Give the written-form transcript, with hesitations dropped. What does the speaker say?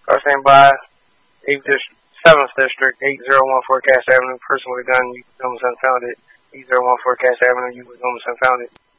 Car stand by 7th District, 8014 Cass Avenue. Person with a gun, you almost unfounded. 8014 Cass Avenue, you was almost unfounded.